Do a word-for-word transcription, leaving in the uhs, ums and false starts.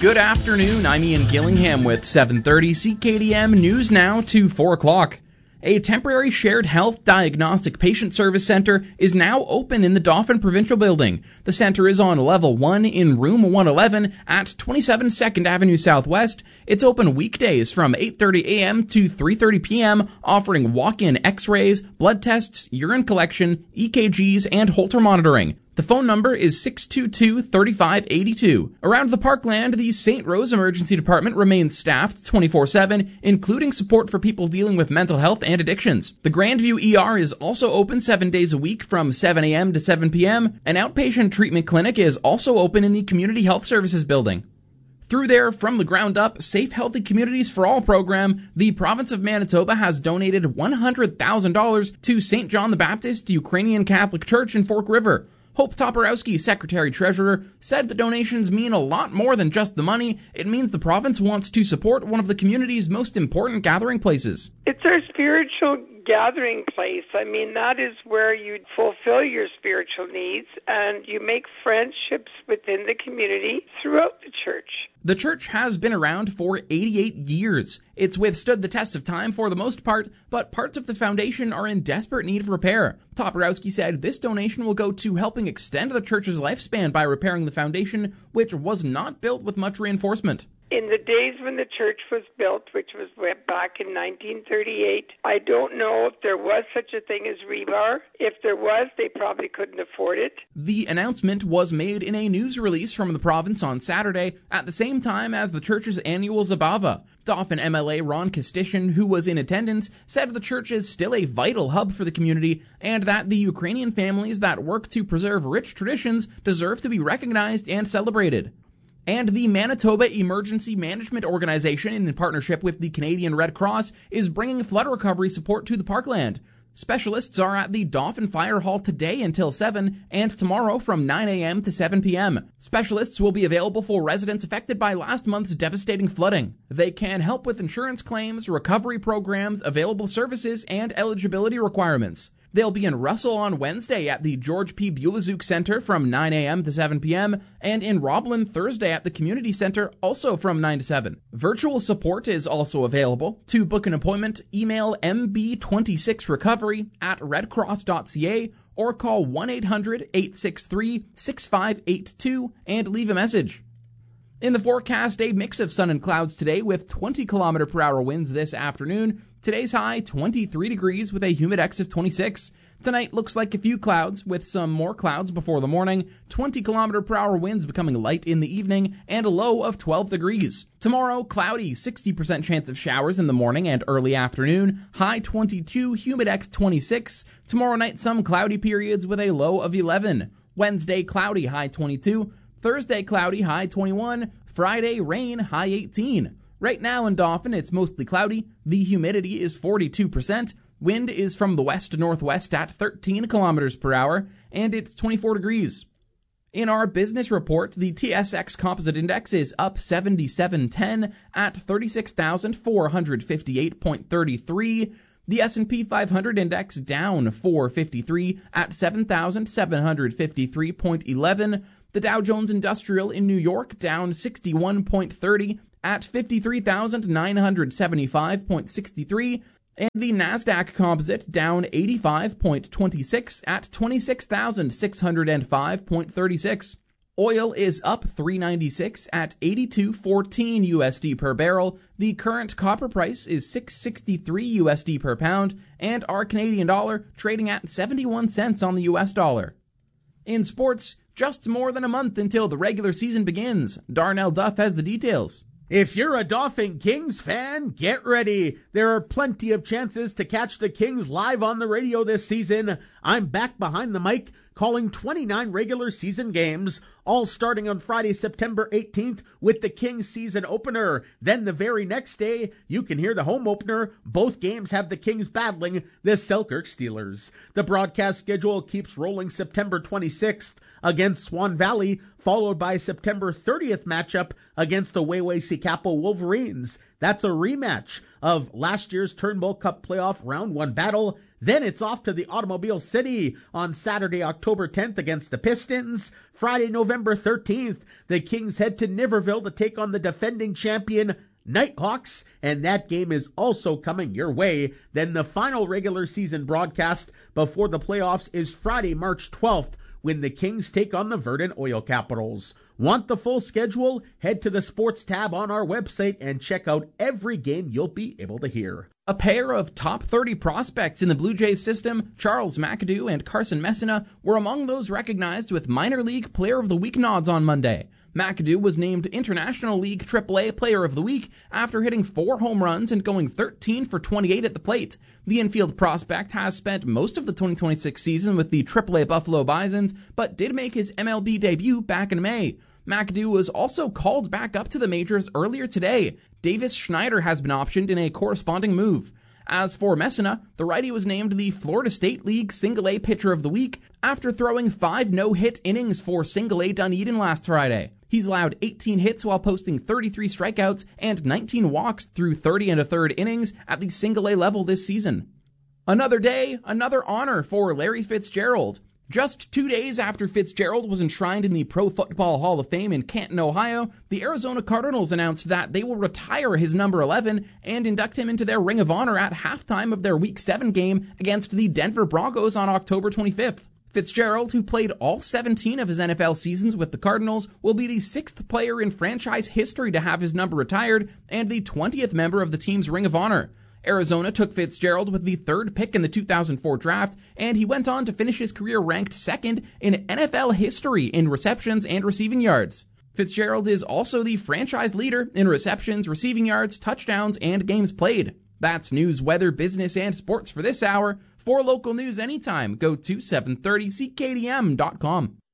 Good afternoon, I'm Ian Gillingham with seven thirty C K D M News Now to four o'clock. A temporary shared health diagnostic patient service center is now open in the Dauphin Provincial Building. The center is on level one in room one eleven at twenty-seven second Avenue Southwest. It's open weekdays from eight thirty a.m. to three thirty p.m., offering walk-in x-rays, blood tests, urine collection, E K Gs, and Holter monitoring. The phone number is six two two, three five eight two. Around the Parkland, the Saint Rose Emergency Department remains staffed twenty-four seven, including support for people dealing with mental health and addictions. The Grandview E R is also open seven days a week from seven a.m. to seven p.m. An outpatient treatment clinic is also open in the Community Health Services building. Through their From the Ground Up, Safe Healthy Communities for All program, the province of Manitoba has donated one hundred thousand dollars to Saint John the Baptist Ukrainian Catholic Church in Fork River. Hope Toporowski, Secretary-Treasurer, said the donations mean a lot more than just the money. It means the province wants to support one of the community's most important gathering places. It's our spiritual gathering place. I mean, that is where you fulfill your spiritual needs and you make friendships within the community throughout the church. The church has been around for eighty-eight years. It's withstood the test of time for the most part, but parts of the foundation are in desperate need of repair. Toporowski said this donation will go to helping extend the church's lifespan by repairing the foundation, which was not built with much reinforcement. In the days when the church was built, which was back in nineteen thirty-eight, I don't know if there was such a thing as rebar. If there was, they probably couldn't afford it. The announcement was made in a news release from the province on Saturday, at the same time as the church's annual Zabava. Dauphin M L A Ron Kostishin, who was in attendance, said the church is still a vital hub for the community and that the Ukrainian families that work to preserve rich traditions deserve to be recognized and celebrated. And the Manitoba Emergency Management Organization, in partnership with the Canadian Red Cross, is bringing flood recovery support to the Parkland. Specialists are at the Dauphin Fire Hall today until seven and tomorrow from nine a.m. to seven p.m. Specialists will be available for residents affected by last month's devastating flooding. They can help with insurance claims, recovery programs, available services, and eligibility requirements. They'll be in Russell on Wednesday at the George P. Bulazuk Center from nine a.m. to seven p.m. and in Roblin Thursday at the Community Center also from nine to seven. Virtual support is also available. To book an appointment, email m b twenty-six recovery at redcross dot c a or call one eight hundred, eight six three, six five eight two and leave a message. In the forecast, a mix of sun and clouds today with twenty kilometer per hour winds this afternoon. Today's high, twenty-three degrees with a humidex of twenty-six. Tonight looks like a few clouds with some more clouds before the morning. twenty kilometer per hour winds becoming light in the evening and a low of twelve degrees. Tomorrow, cloudy, sixty percent chance of showers in the morning and early afternoon. High twenty-two, humidex twenty-six. Tomorrow night, some cloudy periods with a low of eleven. Wednesday, cloudy, high twenty-two. Thursday, cloudy, high twenty-one. Friday, rain, high eighteen. Right now in Dauphin, it's mostly cloudy. The humidity is forty-two percent. Wind is from the west to northwest at thirteen kilometers per hour, and it's twenty-four degrees. In our business report, the T S X Composite Index is up seventy-seven ten at thirty-six thousand four hundred fifty-eight point three three. The S and P five hundred Index down four fifty-three at seven thousand seven hundred fifty-three point one one. The Dow Jones Industrial in New York down sixty-one point three zero at fifty-three thousand nine hundred seventy-five point six three, and the Nasdaq Composite down eighty-five point two six at twenty-six thousand six hundred five point three six. Oil is up three ninety-six at eighty-two fourteen U S D per barrel. The current copper price is six sixty-three U S D per pound, and our Canadian dollar trading at seventy-one cents on the U S dollar. In sports, just more than a month until the regular season begins. Darnell Duff has the details. If you're a Dauphin Kings fan, get ready. There are plenty of chances to catch the Kings live on the radio this season. I'm back behind the mic calling twenty-nine regular season games, all starting on Friday, September eighteenth with the Kings season opener. Then the very next day, you can hear the home opener. Both games have the Kings battling the Selkirk Steelers. The broadcast schedule keeps rolling September twenty-sixth against Swan Valley, followed by September thirtieth matchup against the Weway-Sikapo Wolverines. That's a rematch of last year's Turnbull Cup playoff round one battle. Then it's off to the Automobile City on Saturday, October tenth against the Pistons. Friday, November thirteenth, the Kings head to Niverville to take on the defending champion Nighthawks, and that game is also coming your way. Then the final regular season broadcast before the playoffs is Friday, March twelfth, when the Kings take on the Verdant Oil Capitals. Want the full schedule? Head to the sports tab on our website and check out every game you'll be able to hear. A pair of top thirty prospects in the Blue Jays system, Charles McAdoo and Carson Messina, were among those recognized with Minor League Player of the Week nods on Monday. McAdoo was named International League triple A Player of the Week after hitting four home runs and going thirteen for twenty-eight at the plate. The infield prospect has spent most of the twenty twenty-six season with the triple A Buffalo Bisons, but did make his M L B debut back in May. McAdoo was also called back up to the majors earlier today. Davis Schneider has been optioned in a corresponding move. As for Messina, the righty was named the Florida State League Single A Pitcher of the Week after throwing five no-hit innings for Single A Dunedin last Friday. He's allowed eighteen hits while posting thirty-three strikeouts and nineteen walks through thirty and a third innings at the Single A level this season. Another day, another honor for Larry Fitzgerald. Just two days after Fitzgerald was enshrined in the Pro Football Hall of Fame in Canton, Ohio, the Arizona Cardinals announced that they will retire his number eleven and induct him into their Ring of Honor at halftime of their Week seven game against the Denver Broncos on October twenty-fifth. Fitzgerald, who played all seventeen of his N F L seasons with the Cardinals, will be the sixth player in franchise history to have his number retired and the twentieth member of the team's Ring of Honor. Arizona took Fitzgerald with the third pick in the two thousand four draft, and he went on to finish his career ranked second in N F L history in receptions and receiving yards. Fitzgerald is also the franchise leader in receptions, receiving yards, touchdowns, and games played. That's news, weather, business, and sports for this hour. For local news anytime, go to seven thirty C K D M dot com.